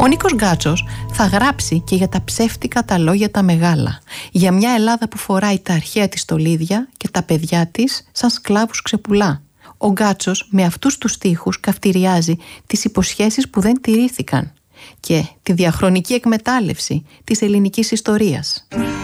Νίκος Γκάτσος θα γράψει και για τα ψεύτικα τα λόγια τα μεγάλα, για μια Ελλάδα που φοράει τα αρχαία της στολίδια και τα παιδιά της σαν σκλάβους ξεπουλά. Ο Γκάτσος με αυτούς τους στίχους καυτηριάζει τις υποσχέσεις που δεν τηρήθηκαν και τη διαχρονική εκμετάλλευση της ελληνικής ιστορίας.